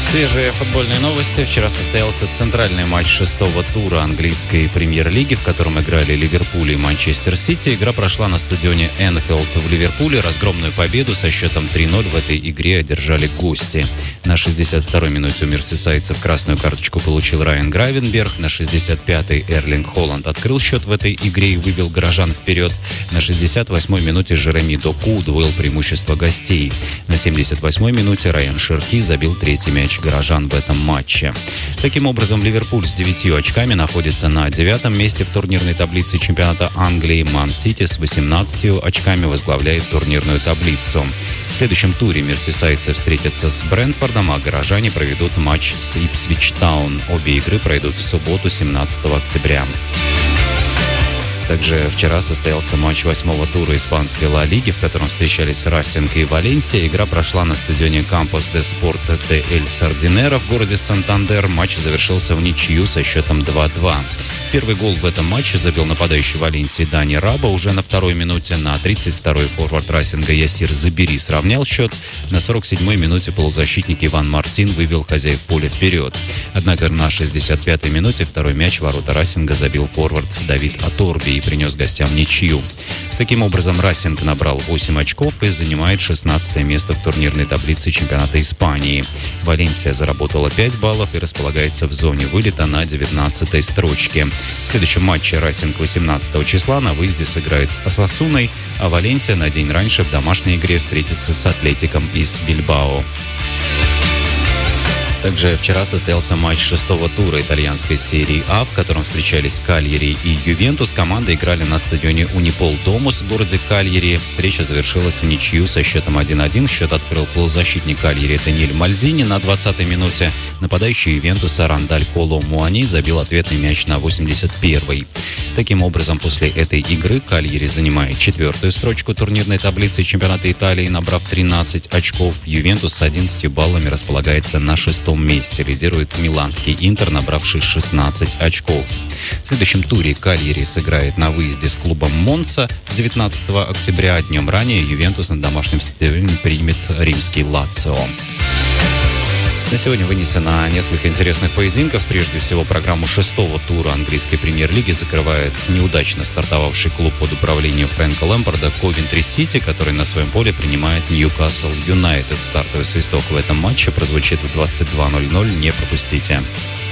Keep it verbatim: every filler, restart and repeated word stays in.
Свежие футбольные новости. Вчера состоялся центральный матч шестого тура английской премьер-лиги, в котором играли Ливерпуль и Манчестер Сити. Игра прошла на стадионе Энфилд в Ливерпуле. Разгромную победу со счетом три ноль в этой игре одержали гости. На шестьдесят второй минуте у мерсисайдцев красную карточку получил Райан Гравенберг. На шестьдесят пятой Эрлинг Холланд открыл счет в этой игре и вывел горожан вперед. На шестьдесят восьмой минуте Жереми Доку удвоил преимущество гостей. На семьдесят восьмой минуте Райан Ширки забил третий мяч горожан в этом матче. Таким образом, Ливерпуль с девятью очками находится на девятом месте в турнирной таблице чемпионата Англии. Ман-Сити с восемнадцатью очками возглавляет турнирную таблицу. В следующем туре мерсисайдцы встретятся с Брентфордом, а горожане проведут матч с Ипсвич Таун. Обе игры пройдут в субботу, семнадцатого октября. Также вчера состоялся матч восьмого тура испанской Ла Лиги, в котором встречались Расинг и Валенсия. Игра прошла на стадионе Кампос де Спорта де Эль Сардинера в городе Сантандер. Матч завершился в ничью со счетом два-два. Первый гол в этом матче забил нападающий Валенсии Дани Раба. Уже на второй минуте на тридцать второй форвард Расинга Ясир Забери сравнял счет. На сорок седьмой минуте полузащитник Иван Мартин вывел хозяев поля вперед. Однако на шестьдесят пятой минуте второй мяч в ворота Расинга забил форвард Давид Аторби и принес гостям ничью. Таким образом, Расинг набрал восемь очков и занимает шестнадцатое место в турнирной таблице чемпионата Испании. Валенсия заработала пять баллов и располагается в зоне вылета на девятнадцатой строчке. В следующем матче Расинг восемнадцатого числа на выезде сыграет с Осасуной, а Валенсия на день раньше в домашней игре встретится с Атлетиком из Бильбао. Также вчера состоялся матч шестого тура итальянской серии А, в котором встречались Кальяри и Ювентус. Команды играли на стадионе Унипол Домус в городе Кальяри. Встреча завершилась в ничью со счетом один-один. Счет открыл полузащитник Кальяри Даниэль Мальдини на двадцатой минуте. Нападающий Ювентуса Рандаль Коло Муани забил ответный мяч на восемьдесят первой. Таким образом, после этой игры Кальяри занимает четвертую строчку турнирной таблицы чемпионата Италии, набрав тринадцать очков. Ювентус с одиннадцатью баллами располагается на шестом месте. Лидирует миланский Интер, набравший шестнадцать очков. В следующем туре Кальяри сыграет на выезде с клубом Монца девятнадцатого октября. Днем ранее Ювентус на домашнем стадионе примет римский Лацио. На сегодня вынесено несколько интересных поединков. Прежде всего, программу шестого тура английской премьер-лиги закрывает неудачно стартовавший клуб под управлением Фрэнка Лэмпарда Ковентри Сити, который на своем поле принимает Ньюкасл Юнайтед. Стартовый свисток в этом матче прозвучит в двадцать два ноль ноль. Не пропустите.